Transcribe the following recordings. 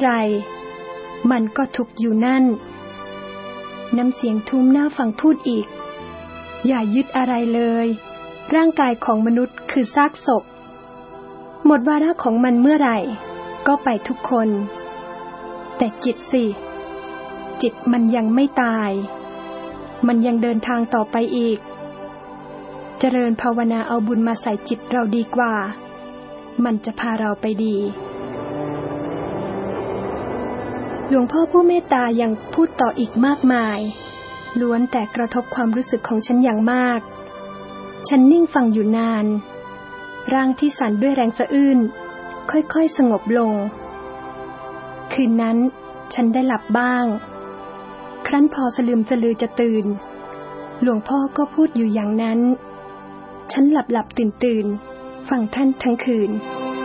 ไรมันก็ทุกข์อยู่นั่นน้ำเสียงทุ้มหน้าฟังพูดอีกอย่ายึดอะไรเลยร่างกายของมนุษย์คือซากศพหมดวาระของมันเมื่อไหร่ก็ไปทุกคนแต่จิตสิจิตมันยังไม่ตายมันยังเดินทางต่อไปอีกเจริญภาวนาเอาบุญมาใส่จิตเราดีกว่ามันจะพาเราไปดีหลวงพ่อผู้เมตตายังพูดต่ออีกมากมายล้วนแต่กระทบความรู้สึกของฉันอย่างมากฉันนิ่งฟังอยู่นานร่างที่สั่นด้วยแรงสะอื้นค่อยๆสงบลงคืนนั้นฉันได้หลับบ้างครั้นพอสลืมสลือจะตื่นหลวงพ่อก็พูดอยู่อย่างนั้นฉันหลับตื่นฟังท่านทั้งคืน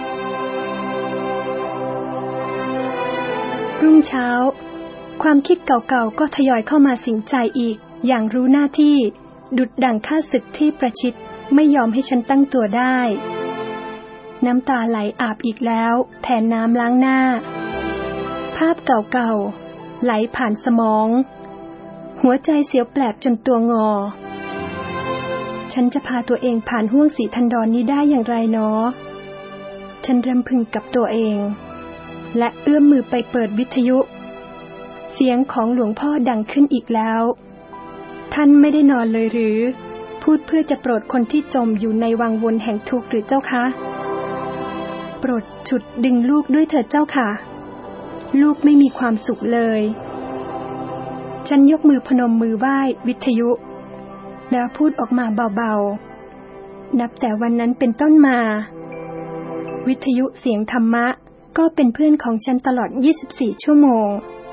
รุ่งเช้าความคิดเก่าๆก็ทยอยเข้ามาสิงใจอีกอย่างรู้หน้าที่ดุจดั่งข้าศึกที่ประชิดไม่ยอมให้ฉันตั้งตัวได้น้ำตาไหลอาบอีกแล้วแทนน้ำล้างหน้าภาพเก่าๆไหลผ่านสมองหัวใจเสียวแปลบจนตัวงอฉันจะพาตัวเองผ่านห้วงสีทันดรนี้ได้อย่างไรเนาะฉันรำพึงกับตัวเองและเอื้อมมือไปเปิดวิทยุเสียงของหลวงพ่อดังขึ้นอีกแล้วท่านไม่ได้นอนเลยหรือพูดเพื่อจะโปรดคนที่จมอยู่ในวังวนแห่งทุกข์หรือเจ้าคะโปรดฉุดดึงลูกด้วยเถิดเจ้าค่ะลูกไม่มีความสุขเลยฉันยกมือพนมมือไหว้วิทยุแล้วพูดออกมาเบาๆนับแต่วันนั้นเป็นต้นมาวิทยุเสียงธรรมะก็เป็นเพื่อนของฉันตลอด24ชั่วโมง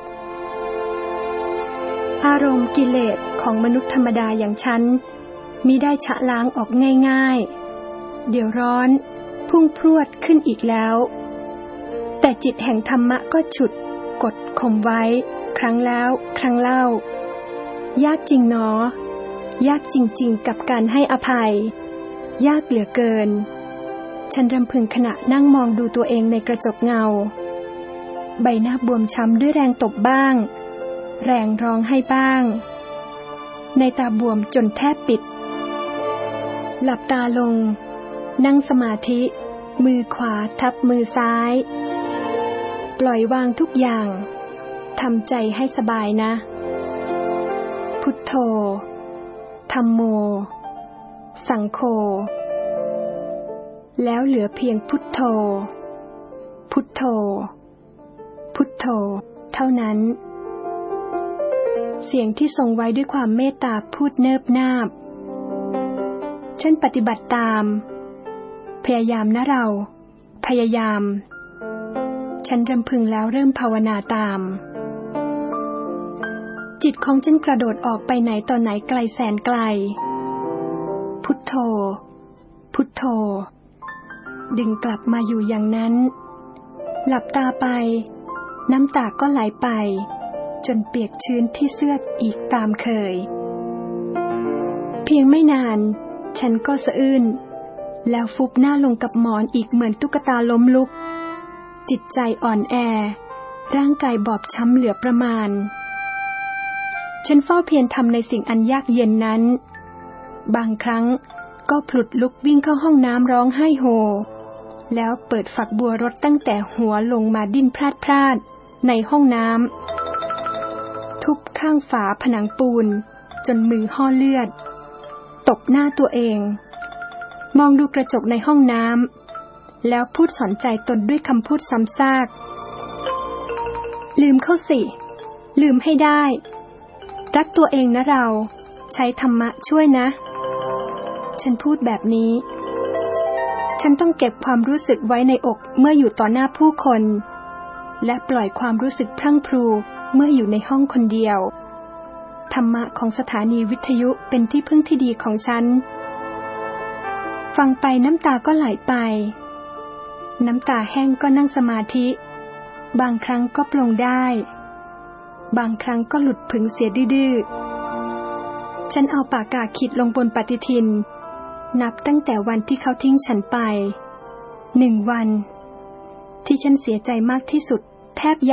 อารมณ์กิเลสของมนุษย์ธรรมดาอย่างฉันมิได้ชะล้างออกง่ายๆเดี๋ยวร้อนพุ่งพรวดขึ้นอีกแล้วแต่จิตแห่งธรรมะก็ฉุดกดข่มไว้ครั้งแล้วครั้งเล่ายากจริงเนาะยากจริงๆกับการให้อภัยยากเหลือเกินฉันรำพึงขณะนั่งมองดูตัวเองในกระจกเงาใบหน้าบวมช้ำด้วยแรงตบบ้างแรงร้องไห้บ้างในตาบวมจนแทบปิดหลับตาลงนั่งสมาธิมือขวาทับมือซ้ายปล่อยวางทุกอย่างทำใจให้สบายนะพุทโธธัมโมสังโฆแล้วเหลือเพียงพุทโธพุทโธพุทโธเท่านั้นเสียงที่ทรงไว้ด้วยความเมตตาพูดเนิบนาบฉันปฏิบัติตามพยายามนะเราพยายามฉันรำพึงแล้วเริ่มภาวนาตามจิตของฉันกระโดดออกไปไหนต่อไหนไกลแสนไกลพุทโธพุทโธดึงกลับมาอยู่อย่างนั้นหลับตาไปน้ำตาก็ไหลไปจนเปียกชื้นที่เสื้ออีกตามเคยเพียงไม่นานฉันก็สะอื้นแล้วฟุบหน้าลงกับหมอนอีกเหมือนตุ๊กตาล้มลุกจิตใจอ่อนแอร่างกายบอบช้ำเหลือประมาณฉันเฝ้าเพียรทำในสิ่งอันยากเย็นนั้นบางครั้งก็ผลุดลุกวิ่งเข้าห้องน้ำร้องไห้โฮแล้วเปิดฝักบัวรดตั้งแต่หัวลงมาดิ้นพลาดในห้องน้ำทุบข้างฝาผนังปูนจนมือห่อเลือดตบหน้าตัวเองมองดูกระจกในห้องน้ำแล้วพูดสอนใจตนด้วยคำพูดซ้ำซากลืมเข้าสิลืมให้ได้รักตัวเองนะเราใช้ธรรมะช่วยนะฉันพูดแบบนี้ฉันต้องเก็บความรู้สึกไว้ในอกเมื่ออยู่ต่อหน้าผู้คนและปล่อยความรู้สึกพรั่งพรูเมื่ออยู่ในห้องคนเดียวธรรมะของสถานีวิทยุเป็นที่พึ่งที่ดีของฉันฟังไปน้ำตาก็ไหลไปน้ำตาแห้งก็นั่งสมาธิบางครั้งก็ปลงได้บางครั้งก็หลุดผึ่งเสียดื้อๆฉันเอาปากกาขีดลงบนปฏิทินนับตั้งแต่วันที่เขาทิ้งฉันไป1 วันที่ฉันเสียใจมากที่สุดแทบ